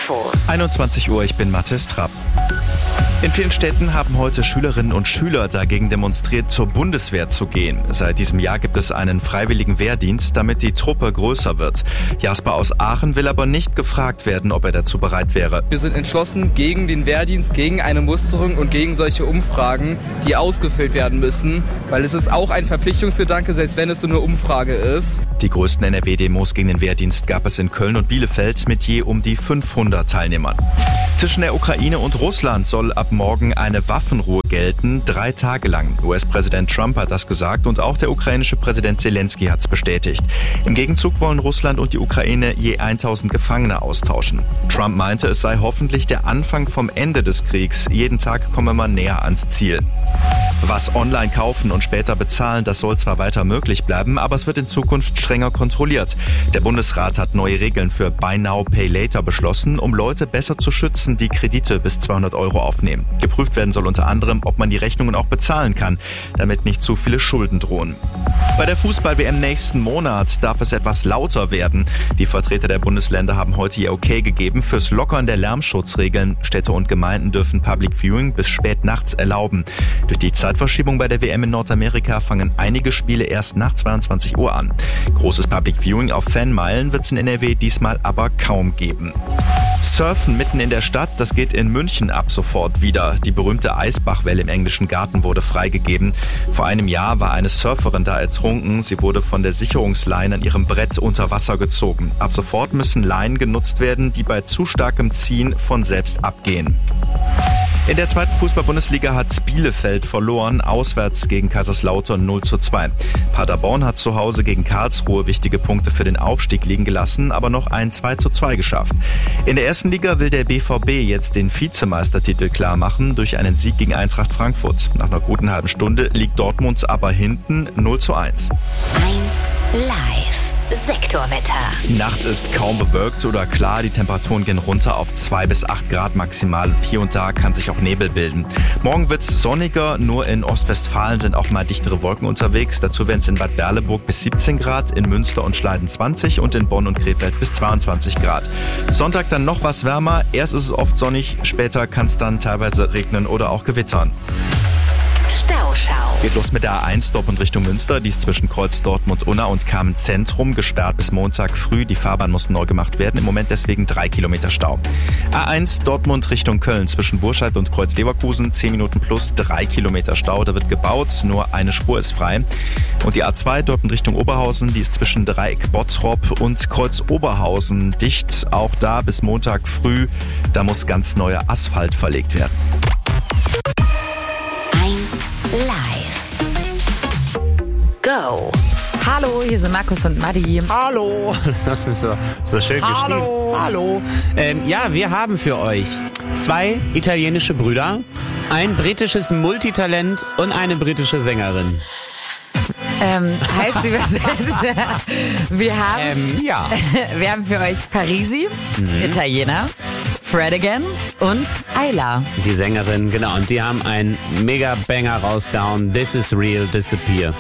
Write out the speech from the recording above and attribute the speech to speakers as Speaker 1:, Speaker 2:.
Speaker 1: Infos.
Speaker 2: 21 Uhr, ich bin Mathis Trapp. In vielen Städten haben heute Schülerinnen und Schüler dagegen demonstriert, zur Bundeswehr zu gehen. Seit diesem Jahr gibt es einen freiwilligen Wehrdienst, damit die Truppe größer wird. Jasper aus Aachen will aber nicht gefragt werden, ob er dazu bereit wäre.
Speaker 3: Wir sind entschlossen gegen den Wehrdienst, gegen eine Musterung und gegen solche Umfragen, die ausgefüllt werden müssen, weil es ist auch ein Verpflichtungsgedanke, selbst wenn es so eine Umfrage ist.
Speaker 2: Die größten NRW-Demos gegen den Wehrdienst gab es in Köln und Bielefeld mit je um die 500 Teilnehmern. Zwischen der Ukraine und Russland soll ab morgen eine Waffenruhe gelten, 3 Tage lang. US-Präsident Trump hat das gesagt und auch der ukrainische Präsident Zelensky hat es bestätigt. Im Gegenzug wollen Russland und die Ukraine je 1000 Gefangene austauschen. Trump meinte, es sei hoffentlich der Anfang vom Ende des Kriegs. Jeden Tag komme man näher ans Ziel. Was online kaufen und später bezahlen, das soll zwar weiter möglich bleiben, aber es wird in Zukunft strenger kontrolliert. Der Bundesrat hat neue Regeln für Buy Now, Pay Later beschlossen, um Leute besser zu schützen, die Kredite bis 200 € aufnehmen. Geprüft werden soll unter anderem, ob man die Rechnungen auch bezahlen kann, damit nicht zu viele Schulden drohen. Bei der Fußball-WM nächsten Monat darf es etwas lauter werden. Die Vertreter der Bundesländer haben heute ihr Okay gegeben fürs Lockern der Lärmschutzregeln. Städte und Gemeinden dürfen Public Viewing bis spät nachts erlauben. Durch die Zeitverschiebung bei der WM in Nordamerika fangen einige Spiele erst nach 22 Uhr an. Großes Public Viewing auf Fanmeilen wird es in NRW diesmal aber kaum geben. Surfen mitten in der Stadt, das geht in München ab sofort wieder. Die berühmte Eisbachwelle im englischen Garten wurde freigegeben. Vor einem Jahr war eine Surferin da ertrunken. Sie wurde von der Sicherungsleine an ihrem Brett unter Wasser gezogen. Ab sofort müssen Leinen genutzt werden, die bei zu starkem Ziehen von selbst abgehen. In der zweiten Fußball-Bundesliga hat Bielefeld verloren, auswärts gegen Kaiserslautern 0:2. Paderborn hat zu Hause gegen Karlsruhe wichtige Punkte für den Aufstieg liegen gelassen, aber noch ein 2:2 geschafft. In der ersten Liga will der BVB jetzt den Vizemeistertitel klarmachen durch einen Sieg gegen Eintracht Frankfurt. Nach einer guten halben Stunde liegt Dortmund aber hinten 0:1.
Speaker 1: 1 Live. Sektorwetter.
Speaker 2: Die Nacht ist kaum bewölkt oder klar, die Temperaturen gehen runter auf 2 bis 8 Grad maximal. Hier und da kann sich auch Nebel bilden. Morgen wird's sonniger, nur in Ostwestfalen sind auch mal dichtere Wolken unterwegs. Dazu werden es in Bad Berleburg bis 17 Grad, in Münster und Schleiden 20 und in Bonn und Krefeld bis 22 Grad. Sonntag dann noch was wärmer. Erst ist es oft sonnig, später kann es dann teilweise regnen oder auch gewittern.
Speaker 1: Stauschau.
Speaker 2: Geht los mit der A1 Dortmund Richtung Münster. Die ist zwischen Kreuz Dortmund-Unna und Kamen-Zentrum gesperrt bis Montag früh. Die Fahrbahn muss neu gemacht werden. Im Moment deswegen 3 Kilometer Stau. A1 Dortmund Richtung Köln zwischen Burscheid und Kreuz Leverkusen 10 Minuten plus 3 Kilometer Stau. Da wird gebaut, nur eine Spur ist frei. Und die A2 Dortmund Richtung Oberhausen, die ist zwischen Dreieck Bottrop und Kreuz Oberhausen dicht. Auch da bis Montag früh. Da muss ganz neuer Asphalt verlegt werden.
Speaker 1: Live. Go.
Speaker 4: Hallo, hier sind Markus und Maddi.
Speaker 5: Hallo, das ist so schön geschrieben. Hallo. Ja, wir haben für euch 2 italienische Brüder, ein britisches Multitalent und eine britische Sängerin.
Speaker 4: Heißt übersetzt, wir haben für euch Parisi, Italiener, Fred Again und Ayla.
Speaker 5: Die Sängerin, genau. Und die haben einen Mega-Banger rausgehauen. This is Real, Disappear.